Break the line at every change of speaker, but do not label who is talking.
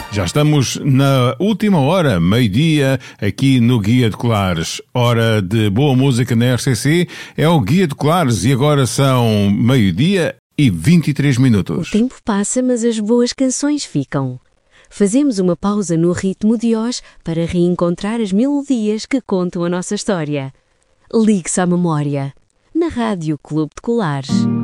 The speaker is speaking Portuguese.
Já estamos na última hora, meio-dia, aqui no Guia de Colares. Hora de boa música na RCC, é o Guia de Colares e agora são meio-dia e 23 minutos.
O tempo passa, mas as boas canções ficam. Fazemos uma pausa no ritmo de hoje para reencontrar as melodias que contam a nossa história. Ligue-se à memória, na Rádio Clube de Colares.